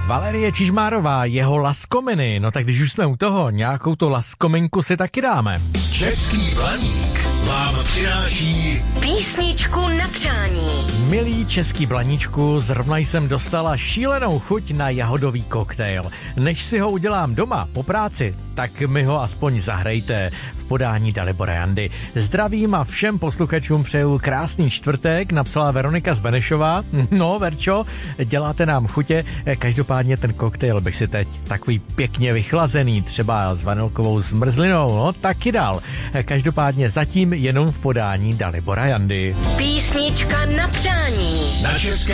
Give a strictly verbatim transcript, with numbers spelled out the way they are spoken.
Valerie Čižmárová, jeho Laskominy. No tak když už jsme u toho, nějakou to Laskominku si taky dáme. Český Blaník vám přináší písničku na přání. Milý český Blaníčku, zrovna jsem dostala šílenou chuť na jahodový koktejl. Než si ho udělám doma po práci, tak mi ho aspoň zahrajte v podání Dalibora Jandy. Zdravím a všem posluchačům přeju krásný čtvrtek, napsala Veronika z Benešova. No, Verčo, děláte nám chutě, každopádně ten koktejl bych si teď takový pěkně vychlazený, třeba s vanilkovou zmrzlinou, no taky dal. Každopádně zatím jenom v podání Dalibora Jandy. Písnička na přání. Na České